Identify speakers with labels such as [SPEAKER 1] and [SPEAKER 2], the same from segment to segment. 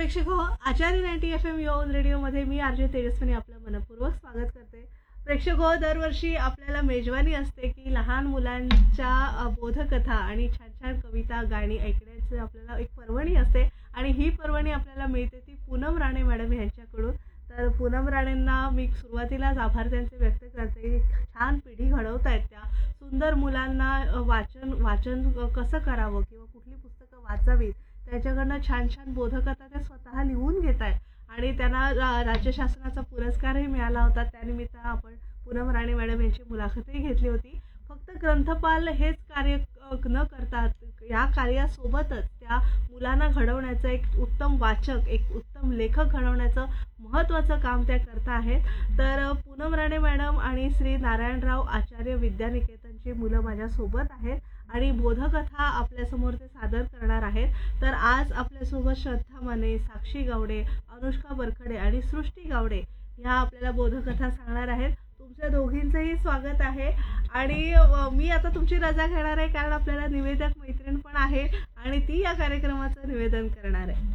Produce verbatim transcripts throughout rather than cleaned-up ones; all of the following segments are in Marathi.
[SPEAKER 1] प्रेक्षक हो, आचार्य नाईन्टी एफ एम योन रेडिओमध्ये मी आरजे तेजस्विनी आपलं मनपूर्वक स्वागत करते. प्रेक्षक हो, दरवर्षी आपल्याला मेजवानी असते की लहान मुलांच्या अ, बोधकथा आणि छान छान कविता गाणी ऐकण्याचं आपल्याला एक पर्वणी असते आणि ही पर्वणी आपल्याला मिळते ती पूनम राणे मॅडम यांच्याकडून. तर पूनम राणेंना मी सुरुवातीलाच आभार त्यांचे व्यक्त करते. छान पिढी घडवत आहेत त्या. सुंदर मुलांना अ, वाचन वाचन अ, कसं करावं किंवा कुठली पुस्तकं वाचावीत त्याच्याकडनं छान छान बोधकथा त्या स्वतः लिहून घेत आहेत आणि त्यांना रा राज्य शासनाचा पुरस्कारही मिळाला होता. त्यानिमित्तानं आपण पूनम राणे मॅडम यांची मुलाखतही घेतली होती. फक्त ग्रंथपाल हेच कार्य अ, न करता या कार्यासोबतच त्या मुलांना घडवण्याचं एक उत्तम वाचक, एक उत्तम लेखक घडवण्याचं महत्त्वाचं काम त्या करता आहेत. तर अ, पूनम राणे मॅडम आणि श्री नारायणराव आचार्य विद्यानिकेतनची मुलं माझ्यासोबत आहेत आणि बोधकथा आपल्यासमोर ते सादर करणार आहेत. तर आज आपल्यासोबत श्रद्धा माने, साक्षी गावडे, अनुष्का बरखडे आणि सृष्टी गावडे ह्या आपल्याला बोधकथा सांगणार आहेत. तुमच्या दोघींचंही स्वागत आहे आणि अ, मी आता तुमची रजा घेणार आहे कारण आपल्याला निवेदक मैत्रीण पण आहे आणि ती या कार्यक्रमाचं निवेदन करणार आहे.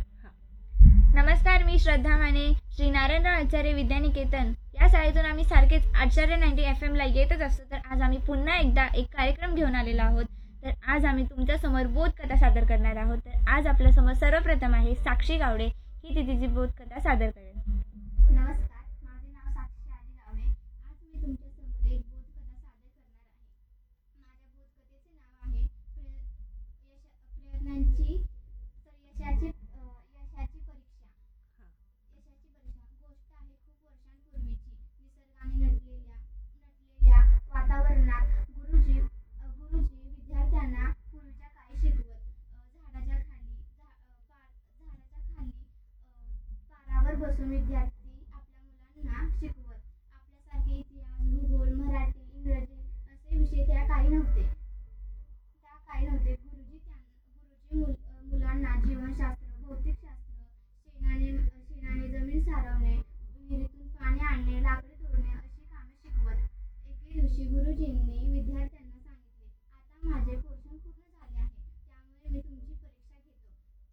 [SPEAKER 2] नमस्कार, मी श्रद्धा माने, श्री नारायणराव आचार्य विद्यानिकेतन या शाळेतून आम्ही सारखेच आचार्य नाईन्टी एफ एमला येतच असतो. तर आज आम्ही पुन्हा एकदा एक कार्यक्रम घेऊन आलेलो आहोत. तर आज आम्ही तुमच्यासमोर बोधकथा सादर करणार आहोत. तर आज आपल्यासमोर सर्वप्रथम आहे साक्षी गावडे, ही ती तिची बोधकथा सादर करेल.
[SPEAKER 3] नमस्कार, माझे नाव साक्षी आली गावडे. आज मी तुमच्यासमोर एक बोधकथा सादर करणार आहे. माझ्या बोधकथेचे नाव आहे प्रय यश प्रयत्नांची तर यशाची अ, यशाची परीक्षा. यशाची परीक्षा गोष्ट आहे खूप वर्षांपूर्वीची. निसर्गाने नटलेल्या नटलेल्या वातावरणात गुरुजी अ, गुरुजी विद्यार्थ्यांना पूर्वीच्या काळी शिकवत. अ, झाडाच्या खाली झा अ, पार झाडाच्या खाली अ, पारावर बसून विद्यार्थी आपल्या मुलांना शिकवत. आपल्यासारखे इतिहास, भूगोल, मराठी, इंग्रजी असे विषय त्या काळी नव्हते. त्या काळी नव्हते. गुरुजी त्यां गुरुजी मुल अ, मुलांना जीवनशास्त्र, भौतिकशास्त्र, शेणाने शेणाने जमीन सारवणे, विहिरीतून पाणी आणणे, लाकडे तोडणे अशी कामे शिकवत. एके दिवशी गुरुजींनी विद्यार्थ्यांना सांगितले, आता माझे पोर्शन पूर्ण झाले आहे, त्यामुळे मी तुमची परीक्षा घेतो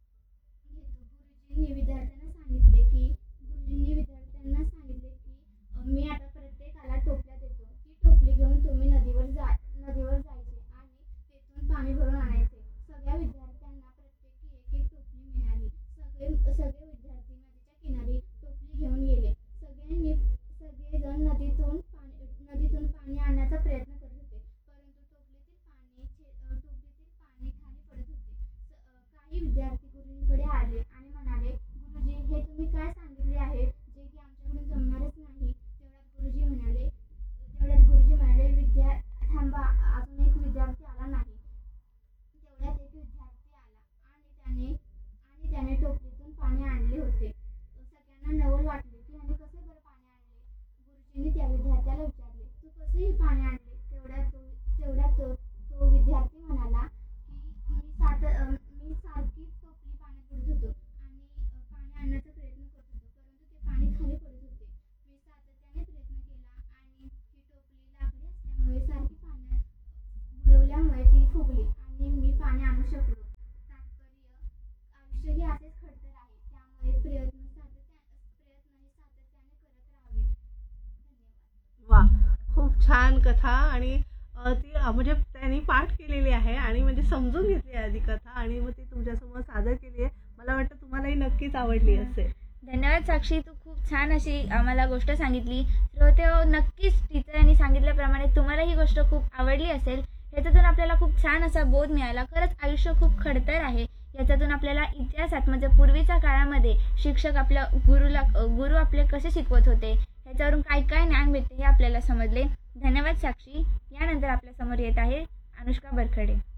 [SPEAKER 3] घेतो गुरुजींनी विद्यार्थ्यांना सांगितले की गुरुजींनी विद्यार्थ्यांना सांगितले की अ, मी आता प्रत्येकाला टोपल्या देतो. ती टोपली घेऊन तुम्ही नदीवर जा नदीवर जायचे आणि तेथून पाणी भरून आणायचे. सगळ्या विद्यार्थ्यांना प्रत्येकी एक एक टोपली मिळाली. सगळे सगळे विद्यार्थी नदीच्या किनारी टोपली घेऊन गेले. सगळ्यांनी सगळेजण नदीतून पाणी नदीतून पाणी आणण्याचा प्रयत्न करत होते, परंतु टोपलीतील पाणी छे अ, टोपलीतील पाणी खाली पडत होते. स अ, काही विद्यार्थी गुरुजींकडे आले आणि म्हणाले, गुरुजी, हे तुम्ही काय सांगितले आहे, जे की आमच्याकडून जमणारच नाही. तेवढ्यात गुरुजी म्हणाले तेवढ्यात गुरुजी म्हणाले विद्या थांबा, अजून एक विद्यार्थी आला नाही. तेवढ्यात एक विद्यार्थी आला आणि त्याने आणि त्याने टोपलीतून पाणी आणले होते. सगळ्यांना नवल वाटले की ह्याने कसे बरं पाणी आणले. गुरुजींनी त्या विद्यार्थ्याला विचारले, तू कसे हे पाणी आणले. तेवढ्यात तो तेवढ्यात तो तो विद्यार्थी म्हणाला की मी सात अ, मी सारखी टोपली पाण्यात बुडत होतो आणि अ, पाणी आणण्याचा प्रयत्न करत होतो, परंतु ते पाणी खाली पडत होते. मी सातत्याने प्रयत्न केला आणि ही टोपली लाकडी असल्यामुळे सारखी पाण्यात बुडवल्यामुळे ती फुगली आणि मी पाणी आणू शकलो. तात्पर्य, आयुष्य हे असेच खडतर आहे, त्यामुळे प्रयत्न सातत्या प्रयत्न हे सातत्याने करत राहावे. धन्यवाद.
[SPEAKER 1] वा, खूप छान कथा आणि अ, ती अ, म्हणजे त्यांनी पाठ केलेली आहे आणि म्हणजे समजून घेतली आहे आधी कथा आणि मग ती तुमच्यासमोर सादर केली आहे. मला वाटतं तुम्हालाही नक्कीच आवडली असेल.
[SPEAKER 2] धन्यवाद साक्षी, तू खूप छान अशी आम्हाला गोष्ट सांगितली. श्रोते हो, नक्कीच टीचरांनी सांगितल्याप्रमाणे तुम्हाला ही गोष्ट खूप आवडली असेल. ह्याच्यातून आपल्याला खूप छान असा बोध मिळाला. खरंच आयुष्य खूप खडतर आहे. याच्यातून आपल्याला इतिहासात म्हणजे पूर्वीच्या काळामध्ये शिक्षक आपल्या गुरुला गुरु आपले कसे शिकवत होते ह्याच्यावरून काय काय ज्ञान भेटते हे आपल्याला समजले. धन्यवाद साक्षी. यानंतर आपल्यासमोर येत आहे अनुष्का बरखडे.